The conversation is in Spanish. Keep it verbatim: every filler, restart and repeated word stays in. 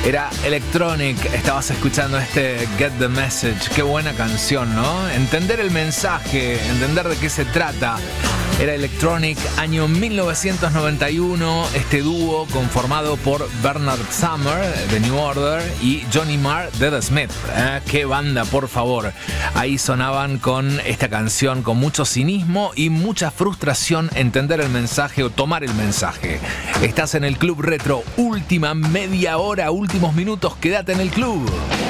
Era Electronic, estabas escuchando este Get the Message. Qué buena canción, ¿no? Entender el mensaje, entender de qué se trata. Era Electronic, año mil novecientos noventa y uno, este dúo conformado por Bernard Sumner de New Order y Johnny Marr de The Smith. ¿Eh? ¡Qué banda, por favor! Ahí sonaban con esta canción con mucho cinismo y mucha frustración, entender el mensaje o tomar el mensaje. Estás en el Club Retro, última media hora, últimos minutos, quédate en el club.